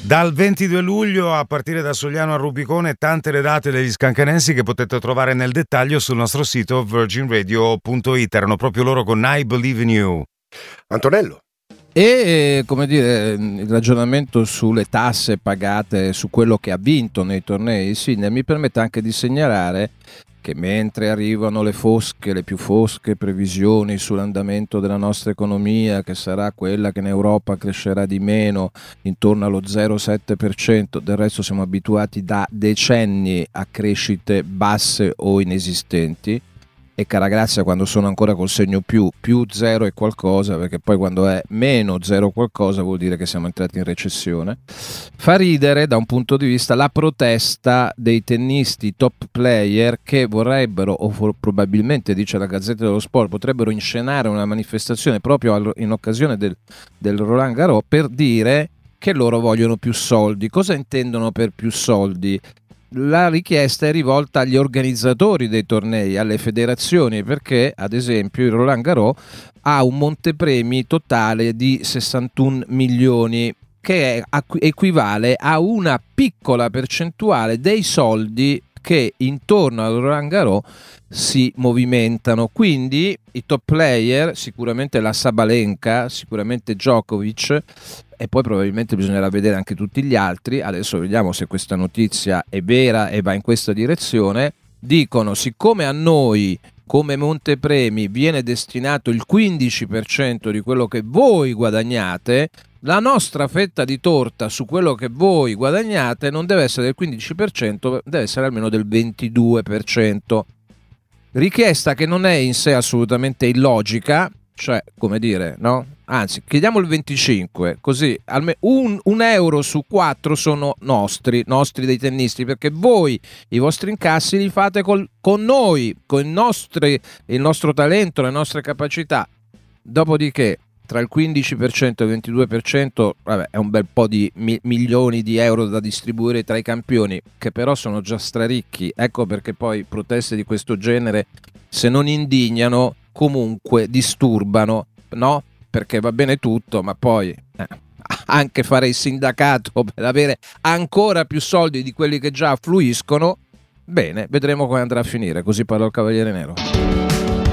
Dal 22 luglio a partire da Sogliano a Rubicone, tante le date degli Scancanensi che potete trovare nel dettaglio sul nostro sito virginradio.it. Erano proprio loro con I Believe in You. Antonello. E come dire, il ragionamento sulle tasse pagate, su quello che ha vinto nei tornei, sì, mi permette anche di segnalare che mentre arrivano le più fosche previsioni sull'andamento della nostra economia, che sarà quella che in Europa crescerà di meno, intorno allo 0,7%, del resto siamo abituati da decenni a crescite basse o inesistenti, e cara grazia quando sono ancora col segno più 0 e qualcosa, perché poi quando è meno 0 qualcosa vuol dire che siamo entrati in recessione. Fa ridere da un punto di vista la protesta dei tennisti top player che vorrebbero, o probabilmente, dice la Gazzetta dello Sport, potrebbero inscenare una manifestazione proprio in occasione del Roland Garros per dire che loro vogliono più soldi. Cosa intendono per più soldi? La richiesta è rivolta agli organizzatori dei tornei, alle federazioni, perché ad esempio il Roland Garros ha un montepremi totale di 61 milioni che equivale a una piccola percentuale dei soldi che intorno al Roland Garros si movimentano. Quindi i top player, sicuramente la Sabalenka, sicuramente Djokovic, e poi probabilmente bisognerà vedere anche tutti gli altri, adesso vediamo se questa notizia è vera e va in questa direzione, dicono: siccome a noi come montepremi viene destinato il 15% di quello che voi guadagnate, la nostra fetta di torta su quello che voi guadagnate non deve essere del 15%, deve essere almeno del 22%. Richiesta che non è in sé assolutamente illogica, cioè, come dire, no? Anzi, chiediamo il 25%, così almeno un euro su 4 sono nostri dei tennisti, perché voi i vostri incassi li fate con noi, con il nostro talento, le nostre capacità. Dopodiché, tra il 15% e il 22%, vabbè, è un bel po' di milioni di euro da distribuire tra i campioni, che però sono già straricchi. Ecco perché poi proteste di questo genere, se non indignano, comunque disturbano, no? Perché va bene tutto, ma poi anche fare il sindacato per avere ancora più soldi di quelli che già affluiscono, bene, vedremo come andrà a finire. Così parla il Cavaliere Nero.